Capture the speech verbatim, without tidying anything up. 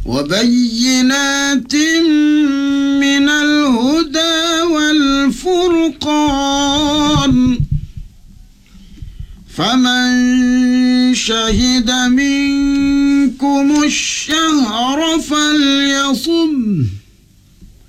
وبينات من الهدى والفرقان فمن شهد منكم الشهر